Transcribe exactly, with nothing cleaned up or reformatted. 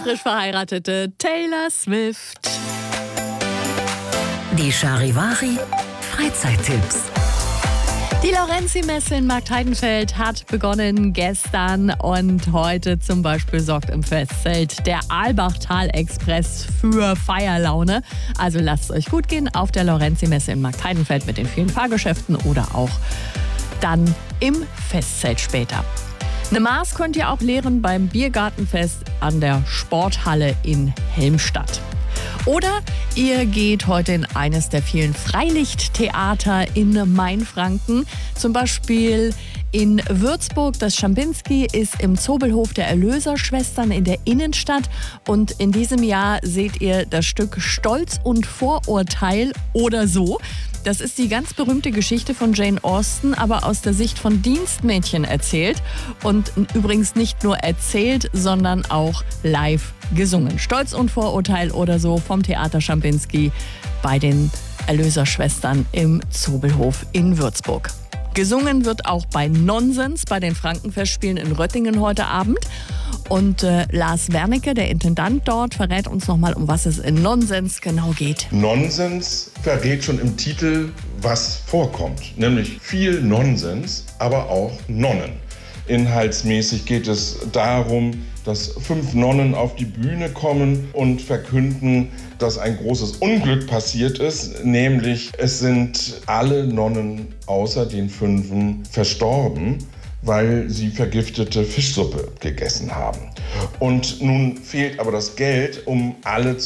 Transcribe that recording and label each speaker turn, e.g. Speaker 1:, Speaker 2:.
Speaker 1: frisch verheiratete Taylor Swift.
Speaker 2: Die Charivari Freizeittipps.
Speaker 1: Die Laurenzi-Messe in Marktheidenfeld hat begonnen gestern und heute zum Beispiel sorgt im Festzelt der Aalbachtal-Express für Feierlaune. Also lasst es euch gut gehen auf der Laurenzi-Messe in Marktheidenfeld mit den vielen Fahrgeschäften oder auch dann im Festzelt später. Eine Maß könnt ihr auch leeren beim Biergartenfest an der Sporthalle in Helmstadt. Oder ihr geht heute in eines der vielen Freilichttheater in Mainfranken. Zum Beispiel in Würzburg. Das Schambinski ist im Zobelhof der Erlöserschwestern in der Innenstadt. Und in diesem Jahr seht ihr das Stück Stolz und Vorurteil oder so. Das ist die ganz berühmte Geschichte von Jane Austen, aber aus der Sicht von Dienstmädchen erzählt. Und übrigens nicht nur erzählt, sondern auch live gesungen. Stolz und Vorurteil oder so vom Theater Schambinski bei den Erlöserschwestern im Zobelhof in Würzburg. Gesungen wird auch bei Nonsens bei den Frankenfestspielen in Röttingen heute Abend. Und äh, Lars Wernicke, der Intendant dort, verrät uns nochmal, um was es in Nonsens genau geht.
Speaker 3: Nonsens verrät schon im Titel, was vorkommt. Nämlich viel Nonsens, aber auch Nonnen. Inhaltsmäßig geht es darum, dass fünf Nonnen auf die Bühne kommen und verkünden, dass ein großes Unglück passiert ist, nämlich es sind alle Nonnen außer den fünfen verstorben, weil sie vergiftete Fischsuppe gegessen haben. Und nun fehlt aber das Geld, um alle